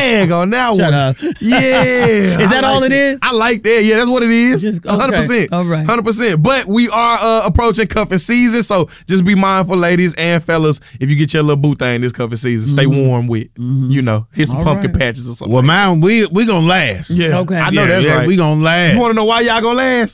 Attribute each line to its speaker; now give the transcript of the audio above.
Speaker 1: bag on that
Speaker 2: Shut
Speaker 1: one.
Speaker 2: up.
Speaker 1: Yeah.
Speaker 2: Is that all it is?
Speaker 1: I like that. Yeah, that's what it is.
Speaker 2: Just-
Speaker 1: 100%.
Speaker 2: all right.
Speaker 1: 100%. But we are approaching cuffing season, so just be mindful, ladies and fellas, if you get your little boo thing this cuffing season, stay warm with, hit some
Speaker 2: All
Speaker 1: pumpkin
Speaker 2: right.
Speaker 1: patches or something.
Speaker 3: Well, man, we gonna last.
Speaker 1: Yeah.
Speaker 2: Okay.
Speaker 1: I know that's right.
Speaker 3: We gonna last.
Speaker 1: You want to know why y'all gonna last?